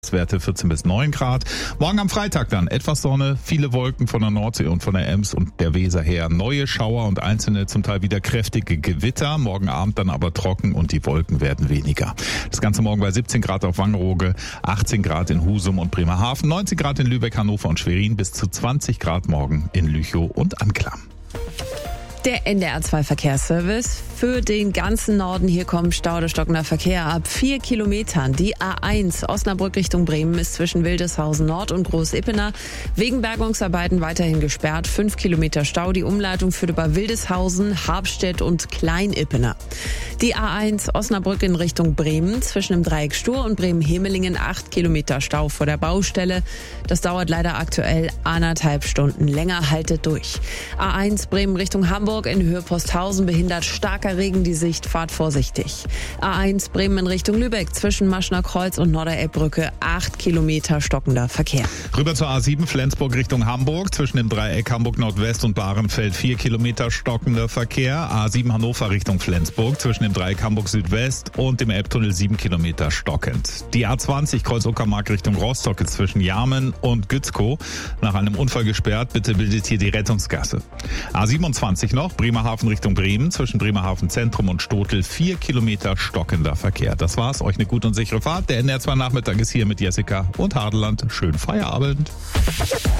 Werte 14 bis 9 Grad. Morgen am Freitag dann etwas Sonne, viele Wolken von der Nordsee und von der Ems und der Weser her. Neue Schauer und einzelne zum Teil wieder kräftige Gewitter. Morgen Abend dann aber trocken und die Wolken werden weniger. Das Ganze morgen bei 17 Grad auf Wangerooge, 18 Grad in Husum und Bremerhaven, 19 Grad in Lübeck, Hannover und Schwerin, bis zu 20 Grad morgen in Lüchow und Anklam. Der NDR 2 Verkehrsservice für den ganzen Norden. Hier kommt Stau oder stockender Verkehr ab 4 Kilometern. Die A1 Osnabrück Richtung Bremen ist zwischen Wildeshausen Nord und Groß-Ippener wegen Bergungsarbeiten weiterhin gesperrt. 5 Kilometer Stau. Die Umleitung führt über Wildeshausen, Habstedt und Klein-Ippener. Die A1 Osnabrück in Richtung Bremen zwischen dem Dreieck Stur und Bremen-Hemelingen 8 Kilometer Stau vor der Baustelle. Das dauert leider aktuell 1,5 Stunden länger. Haltet durch. A1 Bremen Richtung Hamburg in Höhe Posthausen behindert starker Regen die Sicht. Fahrt vorsichtig. A1 Bremen in Richtung Lübeck zwischen Maschner Kreuz und Norderelbbrücke 8 Kilometer stockender Verkehr. Rüber zur A7 Flensburg Richtung Hamburg zwischen dem Dreieck Hamburg Nordwest und Bahrenfeld 4 Kilometer stockender Verkehr. A7 Hannover Richtung Flensburg zwischen dem Dreieck Hamburg Südwest und dem Elbtunnel 7 Kilometer stockend. Die A20 Kreuz-Uckermark Richtung Rostock ist zwischen Jarmen und Gützkow nach einem Unfall gesperrt. Bitte bildet hier die Rettungsgasse. A27 noch Bremerhaven Richtung Bremen zwischen Bremerhaven Zentrum und Stotel 4 Kilometer stockender Verkehr. Das war's. Euch eine gute und sichere Fahrt. Der NDR 2 Nachmittag ist hier mit Jessica und Hadeland. Schönen Feierabend.